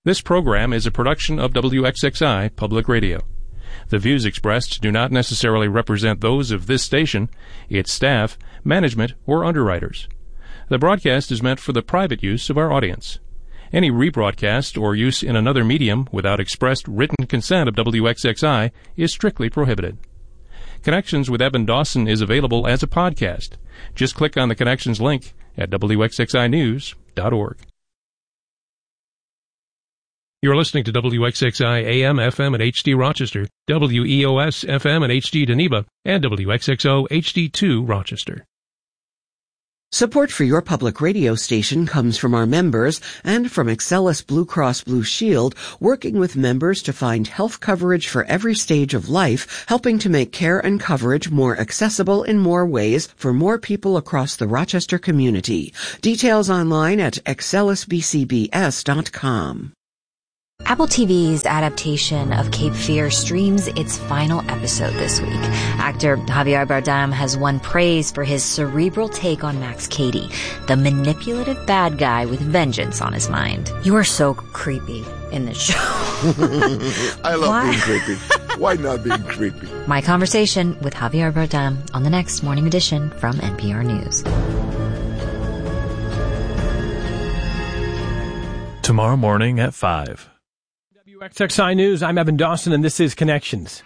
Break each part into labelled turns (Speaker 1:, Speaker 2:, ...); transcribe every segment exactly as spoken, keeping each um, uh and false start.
Speaker 1: This program is a production of W X X I Public Radio. The views expressed do not necessarily represent those of this station, its staff, management, or underwriters. The broadcast is meant for the private use of our audience. Any rebroadcast or use in another medium without expressed written consent of W X X I is strictly prohibited. Connections with Evan Dawson is available as a podcast. Just click on the Connections link at W X X I news dot org. You're listening to W X X I A M, F M, and H D Rochester, W E O S, F M, and H D Geneva, and W X X O H D two Rochester.
Speaker 2: Support for your public radio station comes from our members and from Excellus Blue Cross Blue Shield, working with members to find health coverage for every stage of life, helping to make care and coverage more accessible in more ways for more people across the Rochester community. Details online at excellus b c b s dot com.
Speaker 3: Apple T V's adaptation of Cape Fear streams its final episode this week. Actor Javier Bardem has won praise for his cerebral take on Max Cady, the manipulative bad guy with vengeance on his mind. You are so creepy in this show.
Speaker 4: I love
Speaker 3: Why?
Speaker 4: being creepy. Why not being creepy?
Speaker 3: My conversation with Javier Bardem on the next Morning Edition from N P R News.
Speaker 5: Tomorrow morning at five.
Speaker 6: W X X I News, I'm Evan Dawson, and this is Connections.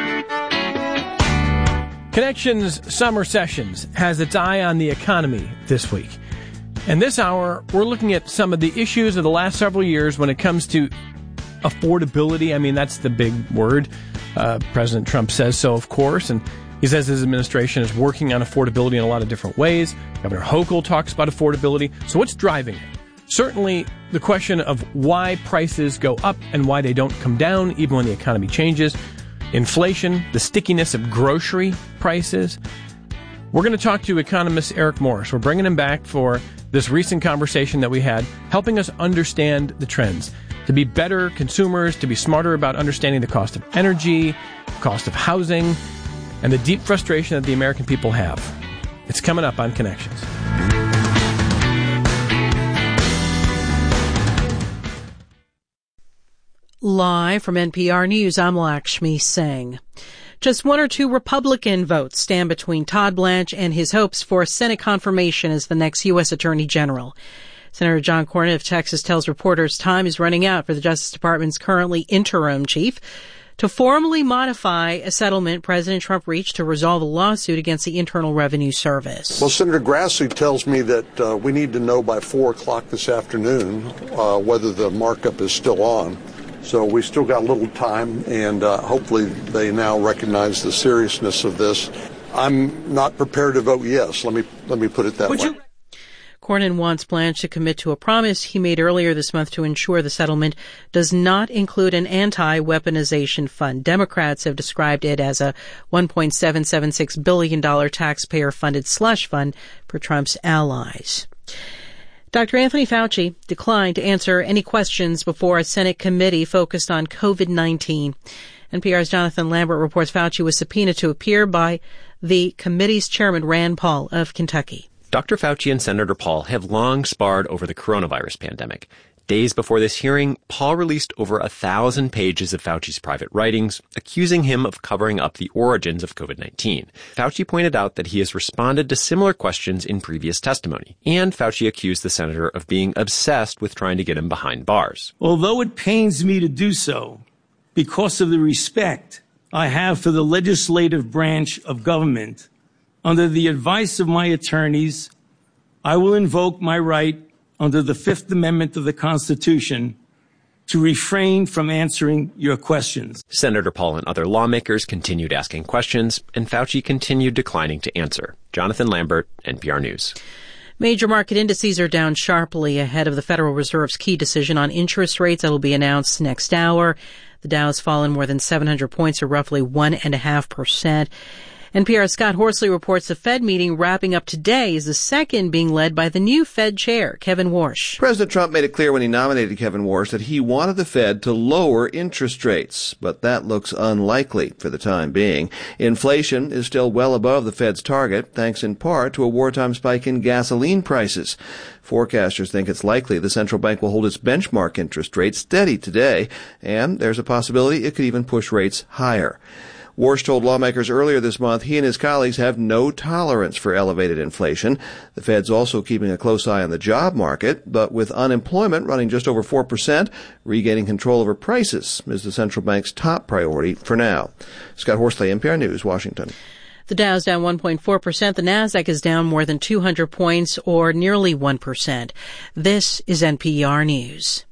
Speaker 6: Connections Summer Sessions has its eye on the economy this week. And this hour, we're looking at some of the issues of the last several years when it comes to affordability. I mean, that's the big word. Uh, President Trump says so, of course, and he says his administration is working on affordability in a lot of different ways. Governor Hochul talks about affordability. So what's driving it? Certainly, the question of why prices go up and why they don't come down even when the economy changes. Inflation, the stickiness of grocery prices. We're going to talk to economist Eric Morris. We're bringing him back for this recent conversation that we had, helping us understand the trends, to be better consumers, to be smarter about understanding the cost of energy, cost of housing, and the deep frustration that the American people have. It's coming up on Connections.
Speaker 7: Live from N P R News, I'm Lakshmi Singh. Just one or two Republican votes stand between Todd Blanche and his hopes for Senate confirmation as the next U S Attorney General. Senator John Cornyn of Texas tells reporters time is running out for the Justice Department's currently interim chief to formally modify a settlement President Trump reached to resolve a lawsuit against the Internal Revenue Service.
Speaker 4: Well, Senator Grassley tells me that uh, we need to know by four o'clock this afternoon uh, whether the markup is still on. So we still got a little time, and uh, hopefully they now recognize the seriousness of this. I'm not prepared to vote yes. Let me let me put it that
Speaker 7: Would
Speaker 4: way.
Speaker 7: You- Cornyn wants Blanche to commit to a promise he made earlier this month to ensure the settlement does not include an anti-weaponization fund. Democrats have described it as a one point seven seven six billion dollars taxpayer-funded slush fund for Trump's allies. Doctor Anthony Fauci declined to answer any questions before a Senate committee focused on COVID nineteen. N P R's Jonathan Lambert reports Fauci was subpoenaed to appear by the committee's chairman, Rand Paul of Kentucky.
Speaker 8: Doctor Fauci and Senator Paul have long sparred over the coronavirus pandemic. Days before this hearing, Paul released over a thousand pages of Fauci's private writings, accusing him of covering up the origins of COVID nineteen. Fauci pointed out that he has responded to similar questions in previous testimony, and Fauci accused the senator of being obsessed with trying to get him behind bars.
Speaker 9: Although it pains me to do so, because of the respect I have for the legislative branch of government, under the advice of my attorneys, I will invoke my right under the Fifth Amendment of the Constitution to refrain from answering your questions.
Speaker 8: Senator Paul and other lawmakers continued asking questions, and Fauci continued declining to answer. Jonathan Lambert, N P R News.
Speaker 7: Major market indices are down sharply ahead of the Federal Reserve's key decision on interest rates that will be announced next hour. The Dow has fallen more than seven hundred points, or roughly one point five percent. N P R's Scott Horsley reports the Fed meeting wrapping up today is the second being led by the new Fed chair, Kevin Warsh.
Speaker 10: President Trump made it clear when he nominated Kevin Warsh that he wanted the Fed to lower interest rates, but that looks unlikely for the time being. Inflation is still well above the Fed's target, thanks in part to a wartime spike in gasoline prices. Forecasters think it's likely the central bank will hold its benchmark interest rate steady today, and there's a possibility it could even push rates higher. Warsh told lawmakers earlier this month he and his colleagues have no tolerance for elevated inflation. The Fed's also keeping a close eye on the job market, but with unemployment running just over four percent, regaining control over prices is the central bank's top priority for now. Scott Horsley, N P R News, Washington.
Speaker 7: The Dow's down one point four percent. The Nasdaq is down more than two hundred points, or nearly one percent. This is N P R News.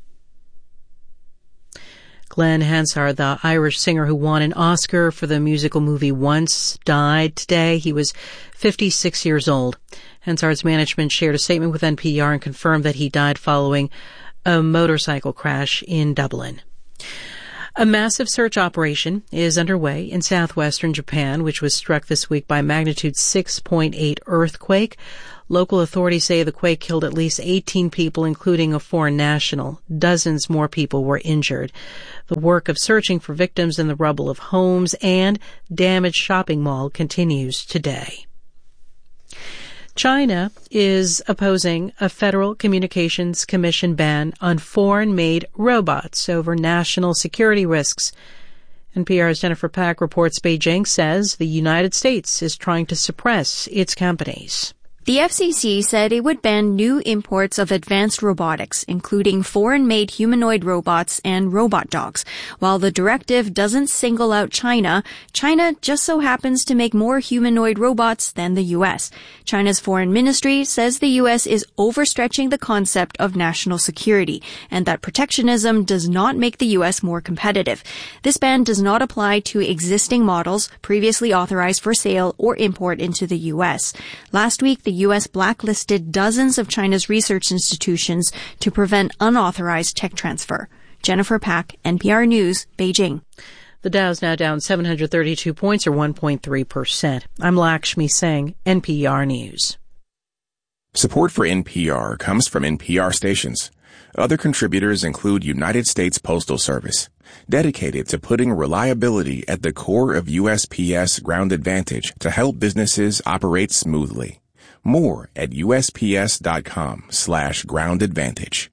Speaker 7: Glenn Hansard, the Irish singer who won an Oscar for the musical movie Once, died today. He was fifty-six years old. Hansard's management shared a statement with N P R and confirmed that he died following a motorcycle crash in Dublin. A massive search operation is underway in southwestern Japan, which was struck this week by a magnitude six point eight earthquake. Local authorities say the quake killed at least eighteen people, including a foreign national. Dozens more people were injured. The work of searching for victims in the rubble of homes and damaged shopping mall continues today. China is opposing a Federal Communications Commission ban on foreign-made robots over national security risks. N P R's Jennifer Pack reports Beijing says the United States is trying to suppress its companies.
Speaker 11: The F C C said it would ban new imports of advanced robotics, including foreign-made humanoid robots and robot dogs. While the directive doesn't single out China, China just so happens to make more humanoid robots than the U S. China's foreign ministry says the U S is overstretching the concept of national security, and that protectionism does not make the U S more competitive. This ban does not apply to existing models previously authorized for sale or import into the U S. Last week, the U S blacklisted dozens of China's research institutions to prevent unauthorized tech transfer. Jennifer Pack, N P R News, Beijing.
Speaker 7: The Dow's now down seven hundred thirty-two points, or one point three percent. I'm Lakshmi Singh, N P R News.
Speaker 12: Support for N P R comes from N P R stations. Other contributors include United States Postal Service, dedicated to putting reliability at the core of U S P S Ground Advantage to help businesses operate smoothly. More at usps.com slash ground advantage.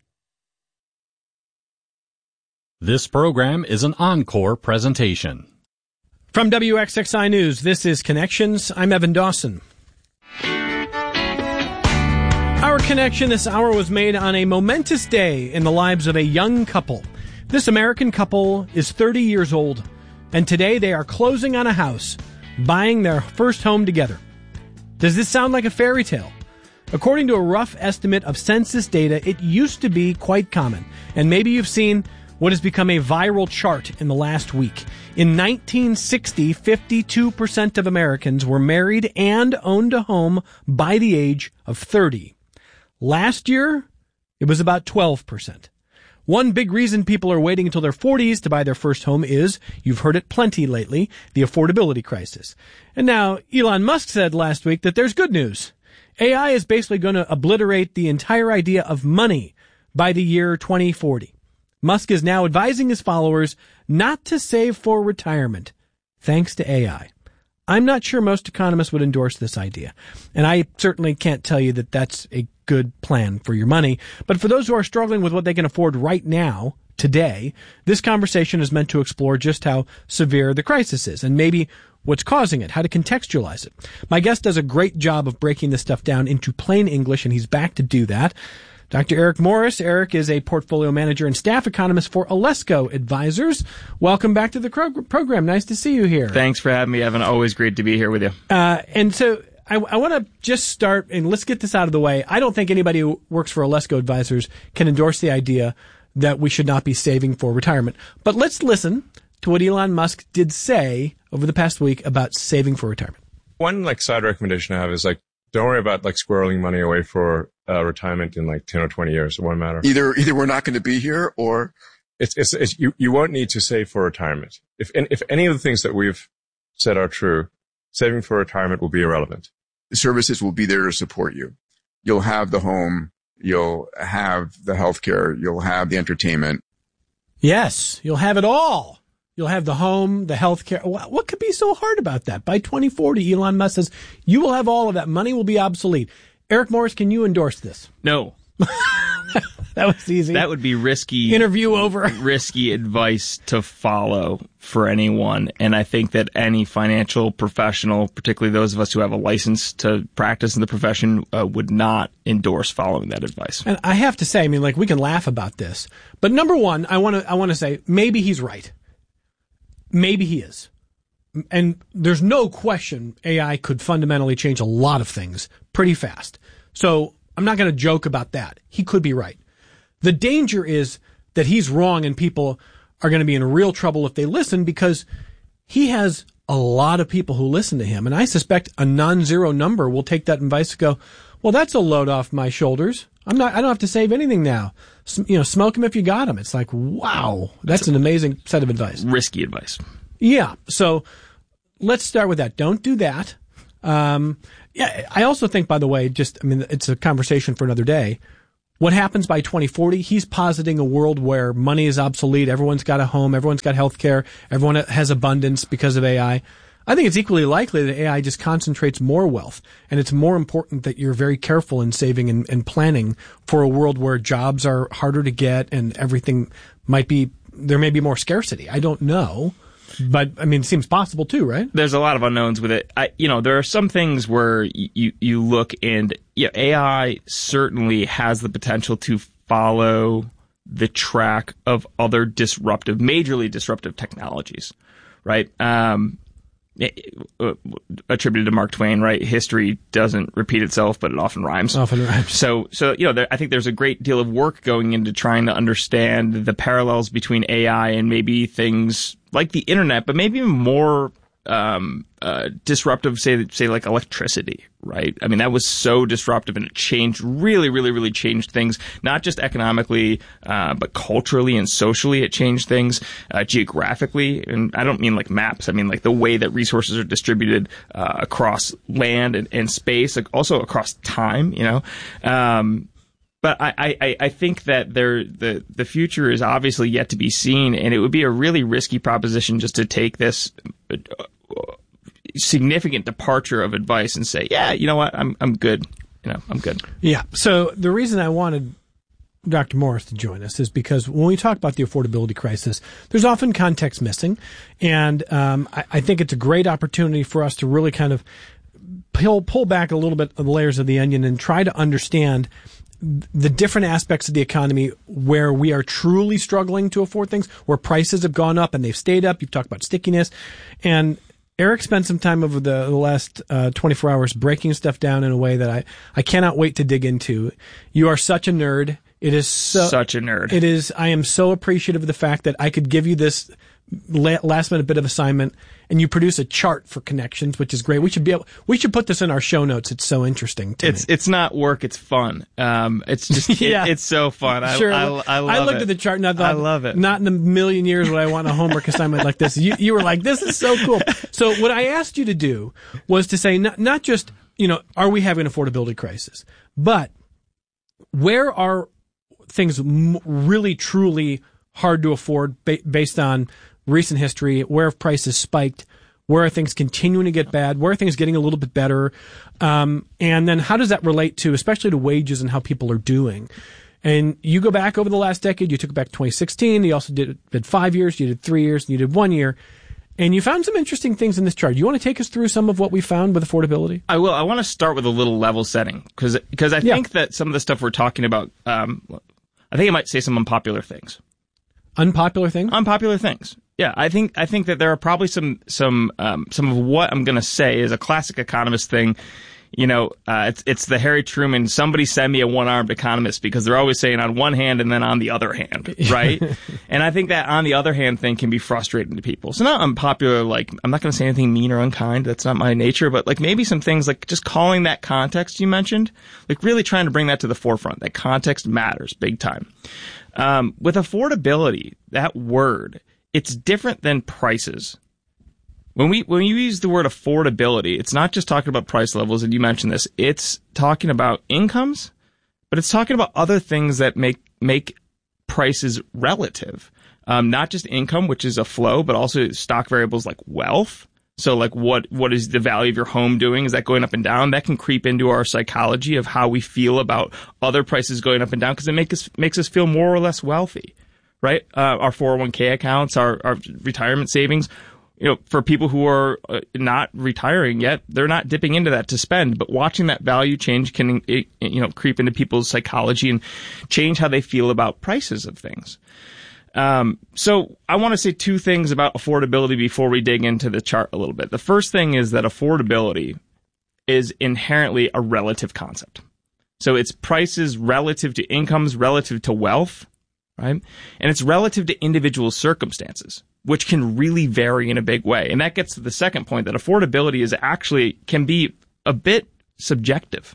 Speaker 13: This program is an encore presentation.
Speaker 6: From W X X I News, this is Connections. I'm Evan Dawson. Our connection this hour was made on a momentous day in the lives of a young couple. This American couple is thirty years old, and today they are closing on a house, buying their first home together. Does this sound like a fairy tale? According to a rough estimate of census data, it used to be quite common, and maybe you've seen what has become a viral chart in the last week. In nineteen sixty, fifty-two percent of Americans were married and owned a home by the age of thirty. Last year, it was about twelve percent. One big reason people are waiting until their forties to buy their first home is, you've heard it plenty lately, the affordability crisis. And now, Elon Musk said last week that there's good news. A I is basically going to obliterate the entire idea of money by the year twenty forty. Musk is now advising his followers not to save for retirement, thanks to A I. I'm not sure most economists would endorse this idea, and I certainly can't tell you that that's a good plan for your money. But for those who are struggling with what they can afford right now, today, this conversation is meant to explore just how severe the crisis is and maybe what's causing it, how to contextualize it. My guest does a great job of breaking this stuff down into plain English, and he's back to do that. Doctor Eric Morris. Eric is a portfolio manager and staff economist for Alesco Advisors. Welcome back to the pro- program. Nice to see you here.
Speaker 14: Thanks for having me, Evan. Always great to be here with you.
Speaker 6: Uh, and so I, I want to just start, and let's get this out of the way. I don't think anybody who works for Alesco Advisors can endorse the idea that we should not be saving for retirement. But let's listen to what Elon Musk did say over the past week about saving for retirement.
Speaker 15: One like side recommendation I have is like, don't worry about like squirreling money away for uh, retirement in like ten or twenty years. It won't matter.
Speaker 16: Either either we're not going to be here, or
Speaker 15: it's it's, it's you, you won't need to save for retirement. If if any of the things that we've said are true, saving for retirement will be irrelevant.
Speaker 16: Services will be there to support you. You'll have the home. You'll have the healthcare. You'll have the entertainment.
Speaker 6: Yes, you'll have it all. You'll have the home, the healthcare. What could be so hard about that? By twenty forty, Elon Musk says, you will have all of that. Money will be obsolete. Eric Morris, can you endorse this?
Speaker 14: No.
Speaker 6: That was easy.
Speaker 14: That would be risky.
Speaker 6: Interview over.
Speaker 14: Risky advice to follow for anyone. And I think that any financial professional, particularly those of us who have a license to practice in the profession, uh, would not endorse following that advice.
Speaker 6: And I have to say, I mean, like, we can laugh about this, but number one, I want to, I want to say maybe he's right. Maybe he is. And there's no question A I could fundamentally change a lot of things pretty fast. So I'm not going to joke about that. He could be right. The danger is that he's wrong and people are going to be in real trouble if they listen, because he has a lot of people who listen to him. And I suspect a non-zero number will take that advice and go, well, that's a load off my shoulders. I'm not, I don't have to save anything now. S- you know, smoke him if you got him. It's like, wow, that's an amazing set of advice.
Speaker 14: Risky advice.
Speaker 6: Yeah. So let's start with that. Don't do that. Um, yeah. I also think, by the way, just, I mean, it's a conversation for another day. What happens by twenty forty? He's positing a world where money is obsolete. Everyone's got a home. Everyone's got health care. Everyone has abundance because of A I. I think it's equally likely that A I just concentrates more wealth. And it's more important that you're very careful in saving and, and planning for a world where jobs are harder to get and everything might be, there may be more scarcity. I don't know. But, I mean, it seems possible too, right?
Speaker 14: There's a lot of unknowns with it. I, you know, there are some things where you, you look and, you know, A I certainly has the potential to follow the track of other disruptive, majorly disruptive technologies, right? Um, attributed to Mark Twain, right? History doesn't repeat itself, but it often rhymes.
Speaker 6: Often rhymes.
Speaker 14: So, so you know, there, I think there's a great deal of work going into trying to understand the parallels between A I and maybe things like the internet, but maybe even more um, uh, disruptive, say, say like electricity, right? I mean, that was so disruptive and it changed, really, really, really changed things, not just economically, uh, but culturally and socially. It changed things uh, geographically. And I don't mean like maps. I mean like the way that resources are distributed uh, across land and, and space, like also across time, you know? Um, But I, I, I think that there the the future is obviously yet to be seen, and it would be a really risky proposition just to take this significant departure of advice and say, yeah, you know what, I'm I'm good, you know, I'm good.
Speaker 6: Yeah. So the reason I wanted Doctor Morris to join us is because when we talk about the affordability crisis, there's often context missing, and um, I, I think it's a great opportunity for us to really kind of pull pull back a little bit of the layers of the onion and try to understand the different aspects of the economy where we are truly struggling to afford things, where prices have gone up and they've stayed up. You've talked about stickiness. And Eric spent some time over the, the last uh, twenty-four hours breaking stuff down in a way that I, I cannot wait to dig into. You are such a nerd. It is so,
Speaker 14: such a nerd.
Speaker 6: It is. I am so appreciative of the fact that I could give you this last minute bit of assignment and you produce a chart for connections, which is great. We should be able, we should put this in our show notes. It's so interesting to
Speaker 14: it's,
Speaker 6: me.
Speaker 14: It's not work. It's fun. Um, it's just,
Speaker 6: yeah.
Speaker 14: it, it's so fun. I,
Speaker 6: sure.
Speaker 14: I, I, I love
Speaker 6: I looked
Speaker 14: it.
Speaker 6: at the chart and I thought,
Speaker 14: I love it.
Speaker 6: Not in a million years would I want a homework assignment like this. You, you were like, this is so cool. So what I asked you to do was to say, not, not just, you know, are we having an affordability crisis, but where are things m- really, truly hard to afford ba- based on recent history? Where have prices spiked? Where are things continuing to get bad? Where are things getting a little bit better? Um, and then how does that relate to, especially to wages and how people are doing? And you go back over the last decade, you took it back to twenty sixteen, you also did, did five years, you did three years, and you did one year. And you found some interesting things in this chart. You want to take us through some of what we found with affordability?
Speaker 14: I will. I want to start with a little level setting because because I
Speaker 6: Yeah.
Speaker 14: think that some of the stuff we're talking about, um, I think I might say some unpopular things.
Speaker 6: Unpopular things?
Speaker 14: Unpopular things. Yeah, I think I think that there are probably some some um, some of what I'm going to say is a classic economist thing. You know, uh, it's it's the Harry Truman. Somebody send me a one-armed economist because they're always saying on one hand and then on the other hand, right? And I think that on the other hand thing can be frustrating to people. So not unpopular. Like I'm not going to say anything mean or unkind. That's not my nature. But like maybe some things like just calling that context you mentioned, like really trying to bring that to the forefront. That context matters big time. Um, with affordability, that word. It's different than prices. When we when you use the word affordability, it's not just talking about price levels, and you mentioned this. It's talking about incomes, but it's talking about other things that make make prices relative. Um, not just income, which is a flow, but also stock variables like wealth. So like what what is the value of your home doing? Is that going up and down? That can creep into our psychology of how we feel about other prices going up and down because it makes us makes us feel more or less wealthy, right? Uh, our four oh one k accounts, our, our retirement savings. You know, for people who are uh, not retiring yet, they're not dipping into that to spend. But watching that value change can, it, you know, creep into people's psychology and change how they feel about prices of things. Um, so I want to say two things about affordability before we dig into the chart a little bit. The first thing is that affordability is inherently a relative concept. So it's prices relative to incomes, relative to wealth, right? And it's relative to individual circumstances, which can really vary in a big way. And that gets to the second point, that affordability is actually can be a bit subjective.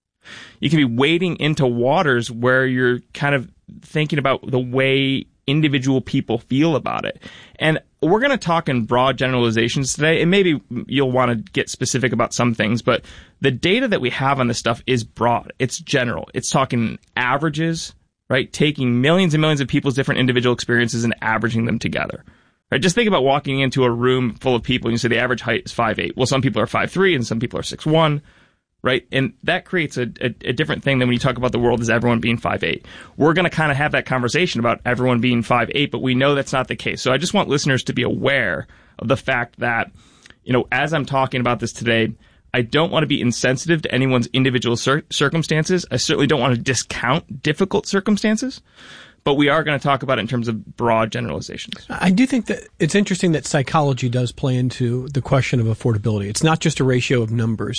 Speaker 14: You can be wading into waters where you're kind of thinking about the way individual people feel about it. And we're going to talk in broad generalizations today, and maybe you'll want to get specific about some things, but the data that we have on this stuff is broad. It's general. It's talking averages, right? Taking millions and millions of people's different individual experiences and averaging them together. Right? Just think about walking into a room full of people and you say the average height is five eight. Well, some people are five three and some people are six one. Right? And that creates a, a, a different thing than when you talk about the world as everyone being five eight. We're going to kind of have that conversation about everyone being five eight, but we know that's not the case. So I just want listeners to be aware of the fact that, you know, as I'm talking about this today, I don't want to be insensitive to anyone's individual cir- circumstances. I certainly don't want to discount difficult circumstances, but we are going to talk about it in terms of broad generalizations.
Speaker 6: I do think that it's interesting that psychology does play into the question of affordability. It's not just a ratio of numbers.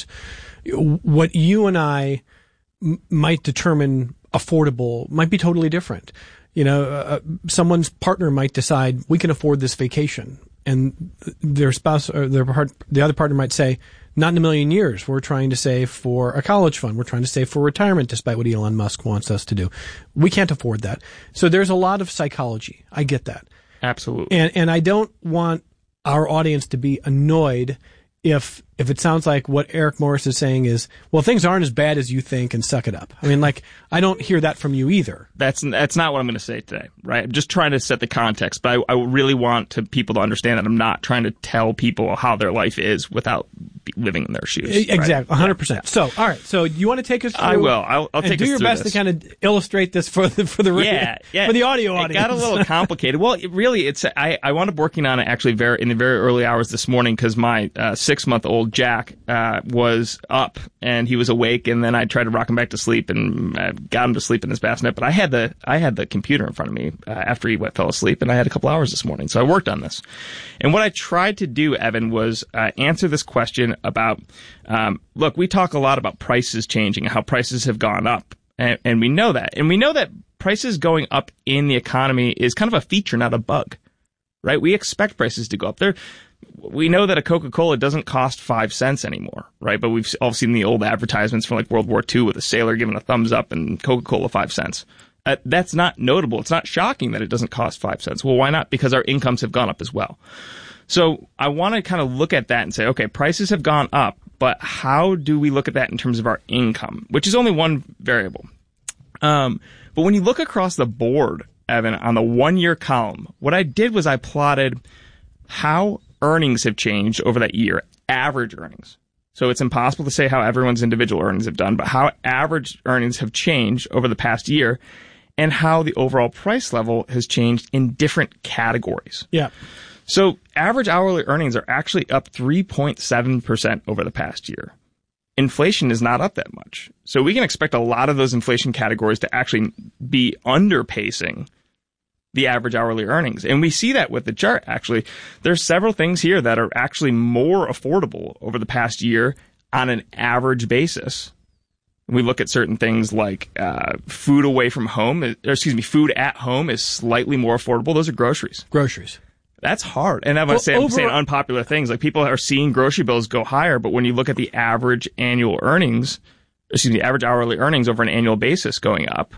Speaker 6: What you and I m- might determine affordable might be totally different. You know, uh, someone's partner might decide we can afford this vacation, and their spouse or their part, the other partner might say, not in a million years. We're trying to save for a college fund. We're trying to save for retirement, despite what Elon Musk wants us to do. We can't afford that. So there's a lot of psychology. I get that.
Speaker 14: Absolutely.
Speaker 6: And and I don't want our audience to be annoyed if if it sounds like what Eric Morris is saying is, well, things aren't as bad as you think and suck it up. I mean, like, I don't hear that from you either.
Speaker 14: That's that's not what I'm going to say today, right? I'm just trying to set the context, but I, I really want to people to understand that I'm not trying to tell people how their life is without living in their shoes.
Speaker 6: Exactly,
Speaker 14: right?
Speaker 6: one hundred percent. Yeah. So, all right, so you want to take us through?
Speaker 14: I will. I'll, I'll
Speaker 6: and
Speaker 14: take
Speaker 6: do
Speaker 14: us
Speaker 6: your
Speaker 14: through
Speaker 6: best
Speaker 14: this.
Speaker 6: to kind of illustrate this for the for the
Speaker 14: yeah, yeah.
Speaker 6: for the audio
Speaker 14: it
Speaker 6: audience.
Speaker 14: It got a little complicated. Well, it really, it's I, I wound up working on it actually very in the very early hours this morning because my uh, six month old Jack uh, was up and he was awake, and then I tried to rock him back to sleep and uh, got him to sleep in his bassinet. But I had the I had the computer in front of me uh, after he went, fell asleep, and I had a couple hours this morning, so I worked on this. And what I tried to do, Evan, was uh, answer this question about. Um, look, we talk a lot about prices changing, how prices have gone up, and, and we know that. And we know that prices going up in the economy is kind of a feature, not a bug, right? We expect prices to go up. There, we know that a Coca-Cola doesn't cost five cents anymore, right? But we've all seen the old advertisements from like World War Two with a sailor giving a thumbs up and Coca-Cola five cents. Uh, that's not notable. It's not shocking that it doesn't cost five cents. Well, why not? Because our incomes have gone up as well. So I want to kind of look at that and say, okay, prices have gone up, but how do we look at that in terms of our income, which is only one variable. Um, but when you look across the board, Evan, on the one-year column, what I did was I plotted how earnings have changed over that year, average earnings. So it's impossible to say how everyone's individual earnings have done, but how average earnings have changed over the past year and how the overall price level has changed in different categories.
Speaker 6: Yeah.
Speaker 14: So average hourly earnings are actually up three point seven percent over the past year. Inflation is not up that much. So we can expect a lot of those inflation categories to actually be underpacing the average hourly earnings. And we see that with the chart, actually. There's several things here that are actually more affordable over the past year on an average basis. We look at certain things like uh, food away from home, or excuse me, food at home is slightly more affordable. Those are groceries.
Speaker 6: Groceries.
Speaker 14: That's hard. And I'm, well, saying, I'm saying unpopular things. Like people are seeing grocery bills go higher, but when you look at the average annual earnings, excuse me, average hourly earnings over an annual basis going up,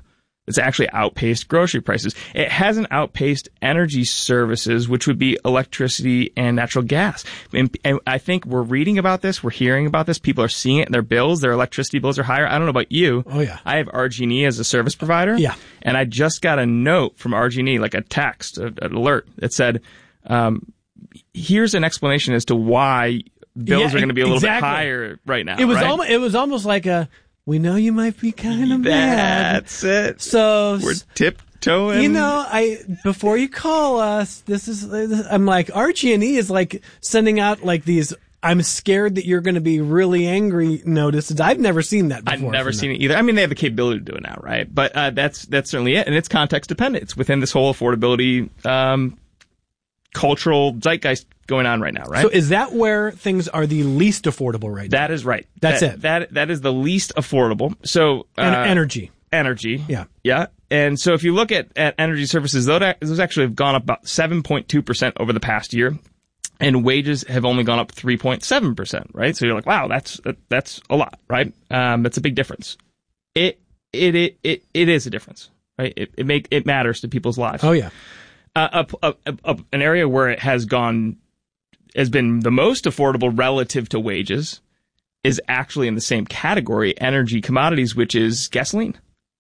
Speaker 14: It's actually outpaced grocery prices. It hasn't outpaced energy services, which would be electricity and natural gas. And, and I think we're reading about this. We're hearing about this. People are seeing it in their bills. Their electricity bills are higher. I don't know about you.
Speaker 6: Oh, yeah.
Speaker 14: I have R G and E as a service provider.
Speaker 6: Yeah.
Speaker 14: And I just got a note from R G and E, like a text, an alert that said, um, here's an explanation as to why bills
Speaker 6: Yeah,
Speaker 14: are going to be a little
Speaker 6: exactly.
Speaker 14: bit higher right now.
Speaker 6: It was
Speaker 14: right?
Speaker 6: almost, it was almost like a, we know you might be kind of mad.
Speaker 14: That's it.
Speaker 6: So
Speaker 14: we're tiptoeing.
Speaker 6: You know, I before you call us, this is I'm like R G and E is like sending out like these I'm scared that you're going to be really angry notices. I've never seen that before.
Speaker 14: I've never seen it either. I mean, they have the capability to do it now, right? But uh, that's that's certainly it, and it's context dependent. It's within this whole affordability um, cultural zeitgeist going on right now, right?
Speaker 6: So is that where things are the least affordable right now?
Speaker 14: That is right.
Speaker 6: That's
Speaker 14: that,
Speaker 6: it.
Speaker 14: That That is the least affordable. So uh,
Speaker 6: and energy.
Speaker 14: Energy.
Speaker 6: Yeah.
Speaker 14: Yeah. And so if you look at, at energy services, those actually have gone up about seven point two percent over the past year. And wages have only gone up three point seven percent, right? So you're like, wow, that's that's a lot, right? Um, that's a big difference. It it it it, it is a difference, right? It it make it matters to people's lives.
Speaker 6: Oh yeah.
Speaker 14: Uh, a, a, a, an area where it has gone has been the most affordable relative to wages is actually in the same category, energy commodities, which is gasoline.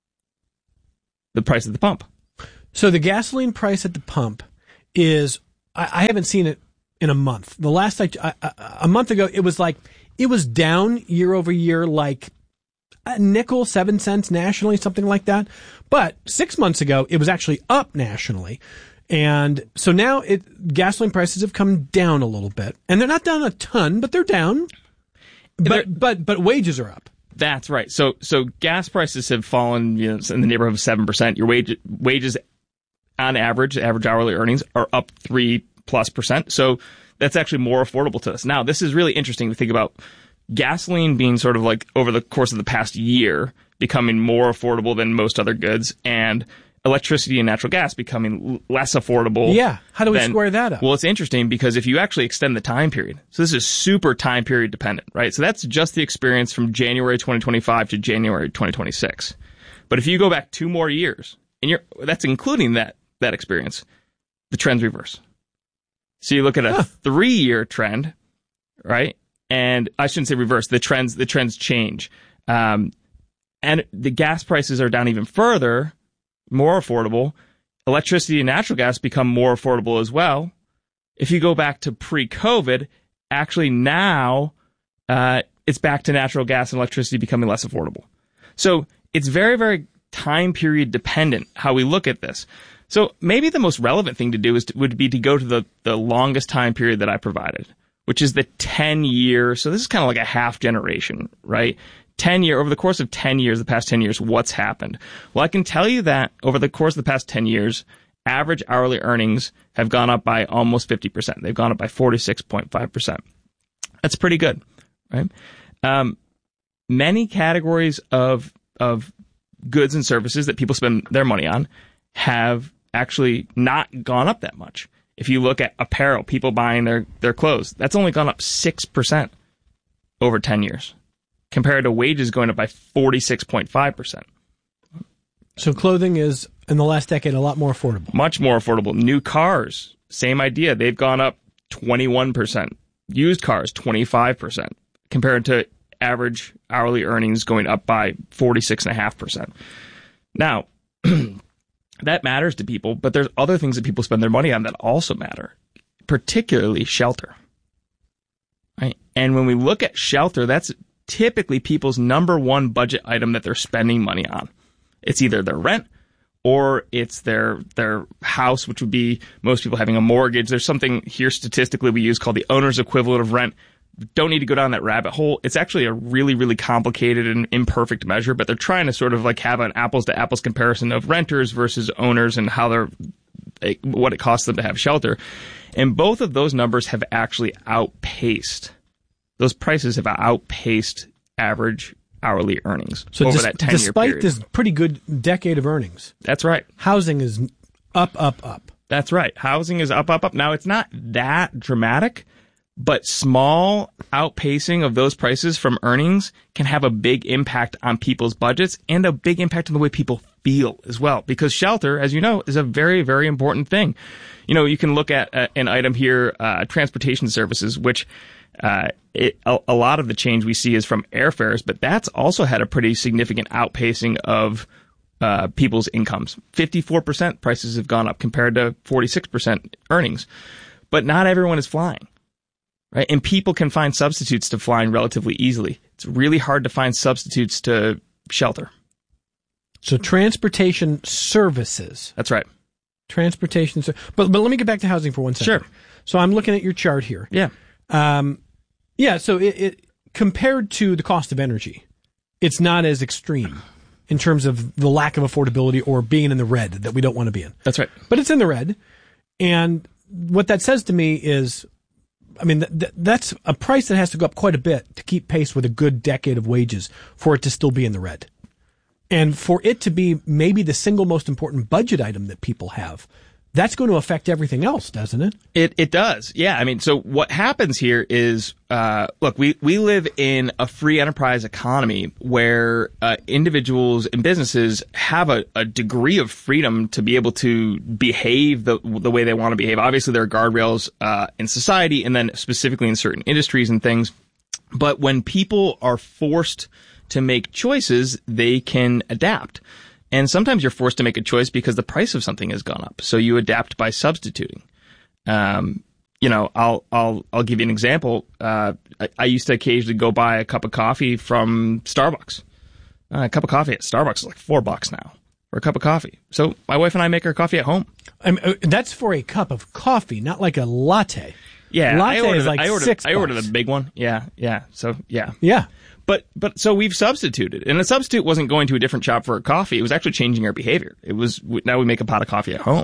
Speaker 14: The price at the pump.
Speaker 6: So the gasoline price at the pump is, I, I haven't seen it in a month. The last, I, I, a month ago, it was like, it was down year over year, like a nickel, seven cents nationally, something like that. But six months ago, it was actually up nationally. And so now it, gasoline prices have come down a little bit, and they're not down a ton, but they're down. But,
Speaker 14: They're,
Speaker 6: but, but wages are up.
Speaker 14: That's right. So, so gas prices have fallen, you know, in the neighborhood of seven percent. Your wage, wages on average, average hourly earnings are up three plus percent. So that's actually more affordable to us. Now, this is really interesting to think about gasoline being sort of like over the course of the past year becoming more affordable than most other goods, and electricity and natural gas becoming less affordable.
Speaker 6: Yeah. How do we
Speaker 14: than,
Speaker 6: square that up?
Speaker 14: Well, it's interesting because if you actually extend the time period, so this is super time period dependent, right? So that's just the experience from January twenty twenty-five to January twenty twenty-six. But if you go back two more years, and you're that's including that that experience, the trends reverse. So you look at a huh. three-year trend, right? And I shouldn't say reverse. The trends the trends change, um, and the gas prices are down even further. More affordable. Electricity and natural gas become more affordable as well. If you go back to pre-COVID, actually now uh, it's back to natural gas and electricity becoming less affordable. So it's very, very time period dependent how we look at this. So maybe the most relevant thing to do is to, would be to go to the, the longest time period that I provided, which is the ten year. So this is kind of like a half generation, right? ten year, over the course of ten years, the past ten years, what's happened? Well, I can tell you that over the course of the past ten years, average hourly earnings have gone up by almost fifty percent. They've gone up by forty-six point five percent. That's pretty good, right? Um, many categories of, of goods and services that people spend their money on have actually not gone up that much. If you look at apparel, people buying their, their clothes, that's only gone up six percent over ten years. Compared to wages going up by forty-six point five percent.
Speaker 6: So clothing is, in the last decade, a lot more affordable.
Speaker 14: Much more affordable. New cars, same idea. They've gone up twenty-one percent. Used cars, twenty-five percent. Compared to average hourly earnings going up by forty-six point five percent. Now, that matters to people, but there's other things that people spend their money on that also matter, particularly shelter. Right? And when we look at shelter, that's typically people's number one budget item that they're spending money on. It's either their rent or it's their their house, which would be most people having a mortgage. There's something here statistically we use called the owner's equivalent of rent. Don't need to go down that rabbit hole. It's actually a really, really complicated and imperfect measure, but they're trying to sort of like have an apples to apples comparison of renters versus owners and how they're, what it costs them to have shelter. And both of those numbers have actually outpaced Those prices have outpaced average hourly earnings
Speaker 6: so
Speaker 14: over
Speaker 6: dis-
Speaker 14: that ten-year
Speaker 6: despite
Speaker 14: period.
Speaker 6: this pretty good decade of earnings.
Speaker 14: That's right.
Speaker 6: Housing is up, up, up.
Speaker 14: That's right. Housing is up, up, up. Now, it's not that dramatic, but small outpacing of those prices from earnings can have a big impact on people's budgets and a big impact on the way people feel as well, because shelter, as you know, is a very, very important thing. You know, you can look at uh, an item here, uh, transportation services, which uh, it, a, a lot of the change we see is from airfares, but that's also had a pretty significant outpacing of uh, people's incomes. fifty-four percent prices have gone up compared to forty-six percent earnings. But not everyone is flying, right? And people can find substitutes to flying relatively easily. It's really hard to find substitutes to shelter.
Speaker 6: So transportation services.
Speaker 14: That's right.
Speaker 6: Transportation. But but let me get back to housing for one second.
Speaker 14: Sure.
Speaker 6: So I'm looking at your chart here.
Speaker 14: Yeah.
Speaker 6: Um, yeah. So it, it compared to the cost of energy, it's not as extreme in terms of the lack of affordability or being in the red that we don't want to be in.
Speaker 14: That's right.
Speaker 6: But it's in the red. And what that says to me is, I mean, th- th- that's a price that has to go up quite a bit to keep pace with a good decade of wages for it to still be in the red. And for it to be maybe the single most important budget item that people have, that's going to affect everything else, doesn't it?
Speaker 14: It it does. Yeah. I mean, so what happens here is, uh, look, we, we live in a free enterprise economy where uh, individuals and businesses have a, a degree of freedom to be able to behave the the way they want to behave. Obviously, there are guardrails uh, in society and then specifically in certain industries and things. But when people are forced to make choices, they can adapt. And sometimes you're forced to make a choice because the price of something has gone up. So you adapt by substituting. Um, you know, I'll, I'll, I'll give you an example. Uh, I, I used to occasionally go buy a cup of coffee from Starbucks. Uh, a cup of coffee at Starbucks is like four bucks now for a cup of coffee. So my wife and I make our coffee at home.
Speaker 6: I mean, that's for a cup of coffee, not like a latte.
Speaker 14: Yeah.
Speaker 6: Latte
Speaker 14: I ordered,
Speaker 6: is like
Speaker 14: I ordered,
Speaker 6: six
Speaker 14: I ordered
Speaker 6: bucks.
Speaker 14: a big one. Yeah. Yeah. So yeah.
Speaker 6: Yeah.
Speaker 14: But but so we've substituted, and the substitute wasn't going to a different shop for a coffee. It was actually changing our behavior. It was now we make a pot of coffee at home,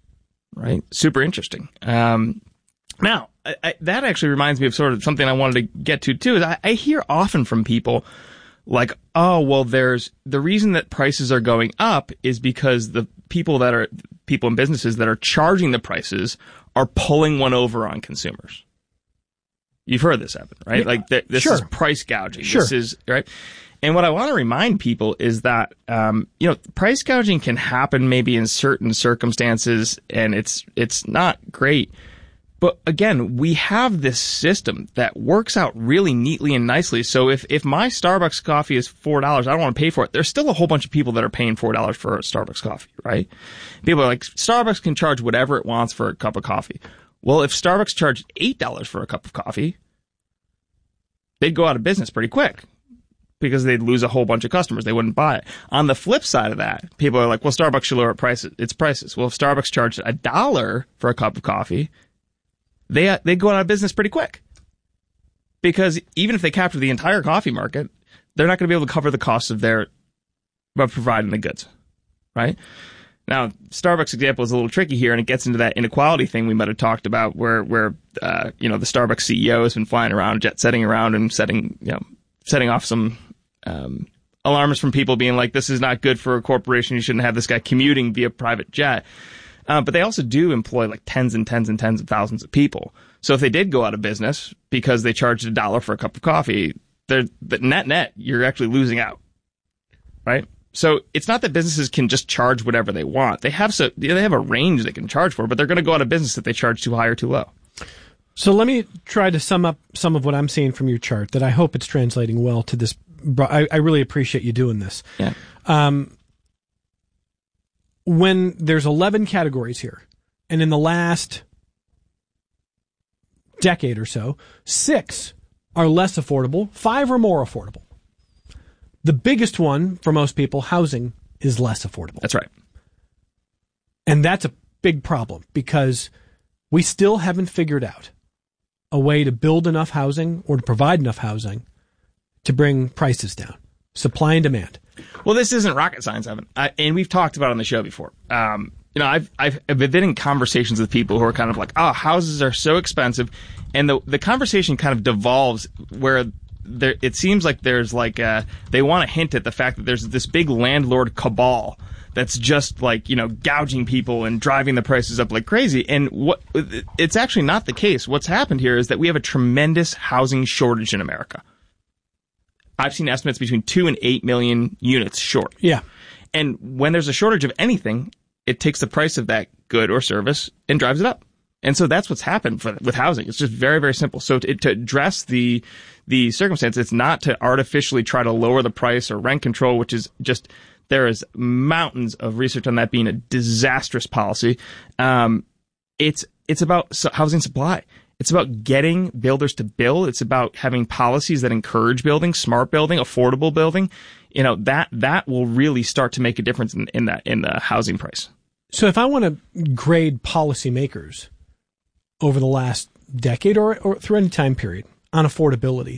Speaker 14: right? Super interesting. Um, now I, I, that actually reminds me of sort of something I wanted to get to too. Is I, I hear often from people like, oh well, there's the reason that prices are going up is because the people that are people and businesses that are charging the prices are pulling one over on consumers. You've heard this happen, right?
Speaker 6: Yeah,
Speaker 14: like th- this
Speaker 6: sure.
Speaker 14: is price gouging.
Speaker 6: Sure.
Speaker 14: This is right. And what I want to remind people is that um, you know, price gouging can happen maybe in certain circumstances, and it's it's not great. But again, we have this system that works out really neatly and nicely. So if if my Starbucks coffee is four dollars, I don't want to pay for it. There's still a whole bunch of people that are paying four dollars for a Starbucks coffee, right? People are like, Starbucks can charge whatever it wants for a cup of coffee. Well, if Starbucks charged eight dollars for a cup of coffee, they'd go out of business pretty quick because they'd lose a whole bunch of customers. They wouldn't buy it. On the flip side of that, people are like, well, Starbucks should lower prices, its prices. Well, if Starbucks charged a dollar for a cup of coffee, they, they'd go out of business pretty quick. Because even if they capture the entire coffee market, they're not going to be able to cover the costs of their of providing the goods, right? Now, Starbucks example is a little tricky here, and it gets into that inequality thing we might have talked about, where where uh, you know the Starbucks C E O has been flying around, jet setting around, and setting you know setting off some um, alarms from people being like, "This is not good for a corporation. You shouldn't have this guy commuting via private jet." Uh, but they also do employ like tens and tens and tens of thousands of people. So if they did go out of business because they charged a dollar for a cup of coffee, they're the net net you're actually losing out, right? So it's not that businesses can just charge whatever they want. They have so they have a range they can charge for, but they're going to go out of business if they charge too high or too low.
Speaker 6: So let me try to sum up some of what I'm seeing from your chart that I hope it's translating well to this. I, I really appreciate you doing this.
Speaker 14: Yeah.
Speaker 6: Um, when there's eleven categories here, and in the last decade or so, six are less affordable, five are more affordable. The biggest one for most people, housing, is less affordable.
Speaker 14: That's right.
Speaker 6: And that's a big problem because we still haven't figured out a way to build enough housing or to provide enough housing to bring prices down. Supply and demand.
Speaker 14: Well, this isn't rocket science, Evan. I, and we've talked about it on the show before. Um, you know, I've, I've I've been in conversations with people who are kind of like, oh, houses are so expensive. And the the conversation kind of devolves where there, it seems like there's like a, they want to hint at the fact that there's this big landlord cabal that's just like, you know, gouging people and driving the prices up like crazy. And what it's actually not the case. What's happened here is that we have a tremendous housing shortage in America. I've seen estimates between two and eight million units short.
Speaker 6: Yeah.
Speaker 14: and when there's a shortage of anything, it takes the price of that good or service and drives it up. And so that's what's happened for, with housing. It's just very, very simple. So to, to address the the circumstance, it's not to artificially try to lower the price or rent control, which is just, there is mountains of research on that being a disastrous policy. Um, it's it's about housing supply. It's about getting builders to build. It's about having policies that encourage building, smart building, affordable building. You know, that that will really start to make a difference in, in that in the housing price.
Speaker 6: So if I want to grade policymakers over the last decade or, or through any time period on affordability,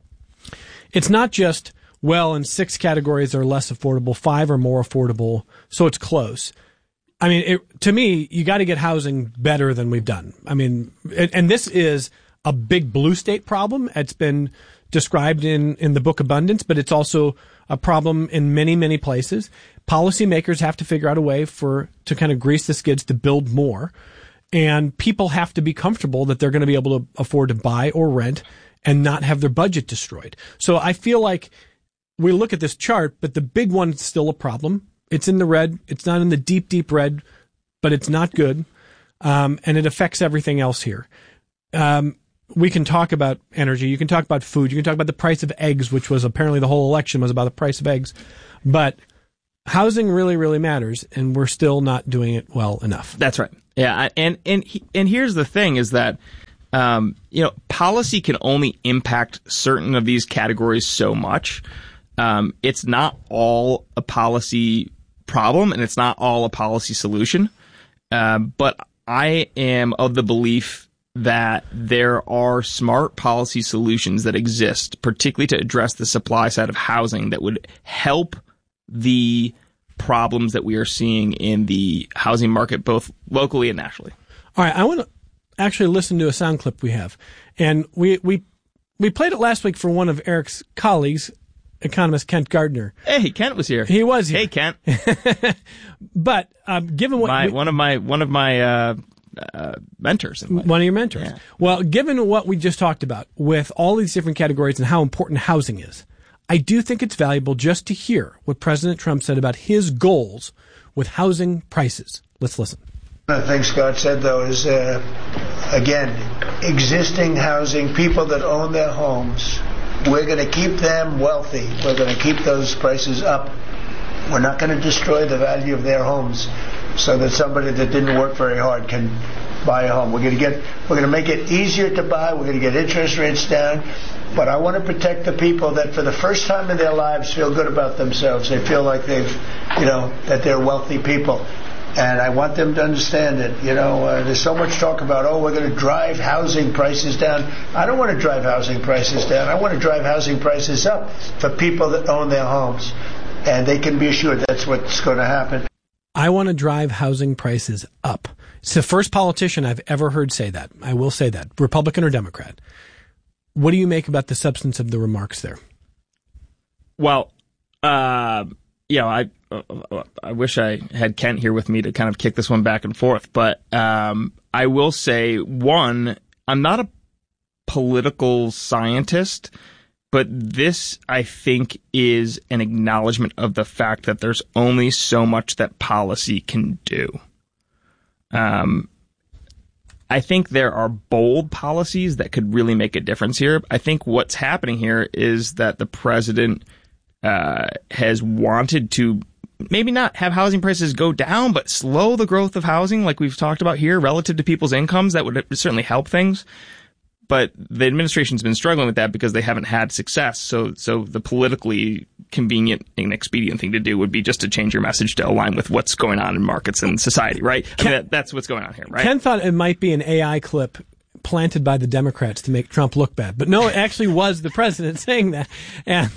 Speaker 6: it's not just, well, in six categories are less affordable, five are more affordable, so it's close. I mean, it, to me, you got to get housing better than we've done. I mean, and, and this is a big blue state problem. It's been described in, in the book Abundance, but it's also a problem in many, many places. Policymakers have to figure out a way for to kind of grease the skids to build more. And people have to be comfortable that they're going to be able to afford to buy or rent and not have their budget destroyed. So I feel like we look at this chart, but the big one's still a problem. It's in the red. It's not in the deep, deep red, but it's not good. Um, and it affects everything else here. Um, we can talk about energy. You can talk about food. You can talk about the price of eggs, which was apparently the whole election was about the price of eggs. But housing really, really matters, and we're still not doing it well enough.
Speaker 14: That's right. Yeah, and and and here's the thing is that, um, you know, policy can only impact certain of these categories so much. Um, it's not all a policy problem, and it's not all a policy solution. Uh, but I am of the belief that there are smart policy solutions that exist, particularly to address the supply side of housing, that would help the problems that we are seeing in the housing market, both locally and nationally.
Speaker 6: All right, I want to actually listen to a sound clip we have. And we we we played it last week for one of Eric's colleagues, economist Kent Gardner.
Speaker 14: Hey, Kent was here.
Speaker 6: He was here.
Speaker 14: Hey, Kent.
Speaker 6: But um, given what
Speaker 14: my,
Speaker 6: we,
Speaker 14: one of my one of my uh, uh, mentors,
Speaker 6: one of your mentors. Yeah. Well, given what we just talked about with all these different categories and how important housing is, I do think it's valuable just to hear what President Trump said about his goals with housing prices. Let's listen.
Speaker 17: One of the things Scott said, though, is, uh, again, existing housing, people that own their homes, we're going to keep them wealthy. We're going to keep those prices up. We're not going to destroy the value of their homes so that somebody that didn't work very hard can buy a home. We're going to get, we're going to make it easier to buy. We're going to get interest rates down. But I want to protect the people that for the first time in their lives feel good about themselves. They feel like they've, you know, that they're wealthy people. And I want them to understand it. You know, uh, there's so much talk about, oh, we're going to drive housing prices down. I don't want to drive housing prices down. I want to drive housing prices up for people that own their homes. And they can be assured that's what's going to happen.
Speaker 6: I want to drive housing prices up. It's the first politician I've ever heard say that. I will say that, Republican or Democrat. What do you make about the substance of the remarks there?
Speaker 14: Well, uh, you know, I uh, I wish I had Kent here with me to kind of kick this one back and forth. But um, I will say, one, I'm not a political scientist, but this, I think, is an acknowledgement of the fact that there's only so much that policy can do. Um. I think there are bold policies that could really make a difference here. I think what's happening here is that the president uh, has wanted to maybe not have housing prices go down, but slow the growth of housing like we've talked about here relative to people's incomes. That would certainly help things. But the administration's been struggling with that because they haven't had success. So so the politically convenient and expedient thing to do would be just to change your message to align with what's going on in markets and society, right? Ken, I mean, that, that's what's going on here, right?
Speaker 6: Ken thought it might be an A I clip planted by the Democrats to make Trump look bad. But no, it actually was the president saying that. And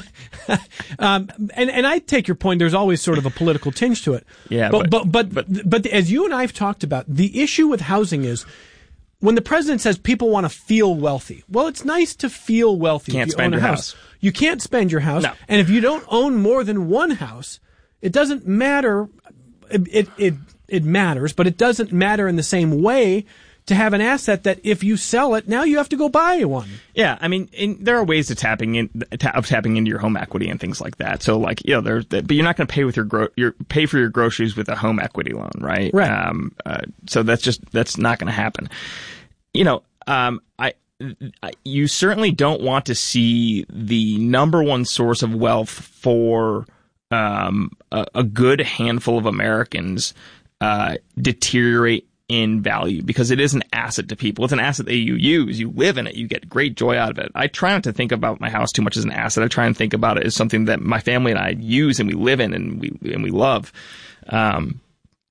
Speaker 6: um, and, and I take your point. There's always sort of a political tinge to it.
Speaker 14: Yeah,
Speaker 6: but but but,
Speaker 14: but,
Speaker 6: but, but as you and I have talked about, the issue with housing is when the president says people want to feel wealthy. Well, it's nice to feel wealthy.
Speaker 14: Can't
Speaker 6: if you
Speaker 14: spend
Speaker 6: own a
Speaker 14: your
Speaker 6: house.
Speaker 14: house.
Speaker 6: You can't spend your house.
Speaker 14: No.
Speaker 6: And if you don't own more than one house, it doesn't matter. It, it, it, it matters, but it doesn't matter in the same way to have an asset that if you sell it, now you have to go buy one.
Speaker 14: Yeah, I mean, in, there are ways of tapping in of tapping into your home equity and things like that. So, like, you know, there's, but you're not going to pay with your gro- your pay for your groceries with a home equity loan, right?
Speaker 6: Right.
Speaker 14: Um, uh, so that's just that's not going to happen. You know, um, I. You certainly don't want to see the number one source of wealth for um, a, a good handful of Americans uh, deteriorate in value, because it is an asset to people. It's an asset that you use. You live in it. You get great joy out of it. I try not to think about my house too much as an asset. I try and think about it as something that my family and I use and we live in and we and we love. Um,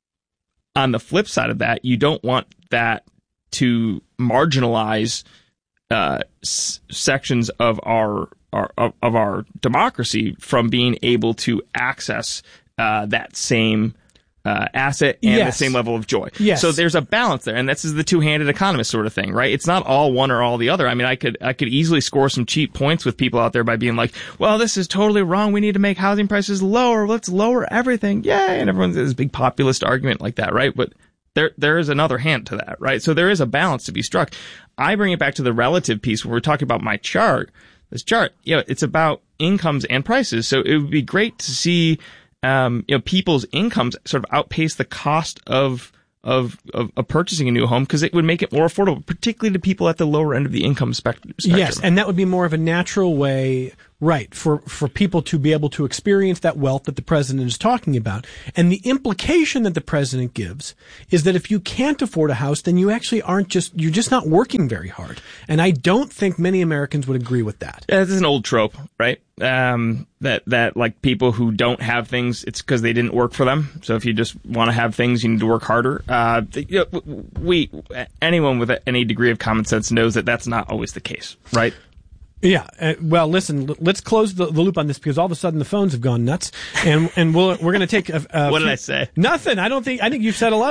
Speaker 14: on the flip side of that, you don't want that to marginalize Uh, s- sections of our, our of, of our democracy from being able to access uh, that same uh, asset and
Speaker 6: yes.
Speaker 14: the same level of joy.
Speaker 6: Yes.
Speaker 14: So there's a balance there, and this is the two-handed economist sort of thing, right? It's not all one or all the other. I mean, I could I could easily score some cheap points with people out there by being like, "Well, this is totally wrong. We need to make housing prices lower. Let's lower everything." Yay! And everyone's this big populist argument like that, right? But There, there is another hand to that, right? So there is a balance to be struck. I bring it back to the relative piece where we're talking about my chart. This chart, you know, it's about incomes and prices. So it would be great to see, um, you know, people's incomes sort of outpace the cost of of of, of purchasing a new home, because it would make it more affordable, particularly to people at the lower end of the income spectrum.
Speaker 6: Yes, and that would be more of a natural way, right, for, for people to be able to experience that wealth that the president is talking about. And the implication that the president gives is that if you can't afford a house, then you actually aren't just, you're just not working very hard. And I don't think many Americans would agree with that.
Speaker 14: Yeah, this is an old trope, right? Um, that, that like people who don't have things, it's because they didn't work for them. So if you just want to have things, you need to work harder. Uh, you know, we, anyone with any degree of common sense knows that that's not always the case, right?
Speaker 6: Yeah. Uh, well, listen, l- let's close the, the loop on this, because all of a sudden the phones have gone nuts, and and we'll, we're going to take a, a
Speaker 14: What
Speaker 6: few,
Speaker 14: did I say?
Speaker 6: Nothing. I don't think, I think you've said a lot.